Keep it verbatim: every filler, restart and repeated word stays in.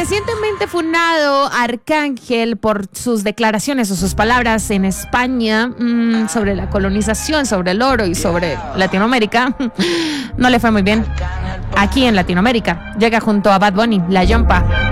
recientemente fundado Arcángel por sus declaraciones o sus palabras en España mmm, sobre la colonización, sobre el oro y sobre Latinoamérica, no le fue muy bien. Aquí en Latinoamérica llega junto a Bad Bunny, La Yompa.